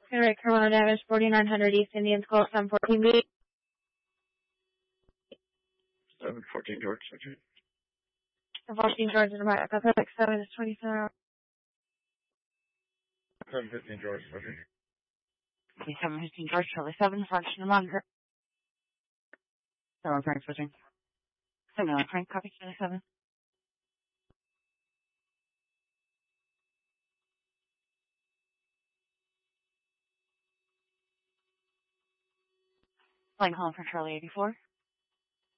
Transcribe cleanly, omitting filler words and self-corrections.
Henry Corona damage 4900 East Indian School 714B. 714 George, okay. 714 George and about Pacific 7 is 27 hours. 715 George, okay. 715 George, Charlie 7, function monitor. So Frank switching. 7 Frank, copy Charlie 7. Flying home for Charlie 84.